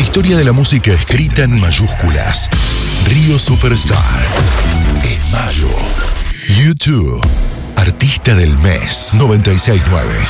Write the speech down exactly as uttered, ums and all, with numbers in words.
historia de la música escrita en mayúsculas. Río Superstar. En mayo. YouTube. Artista del mes. noventa y seis nueve.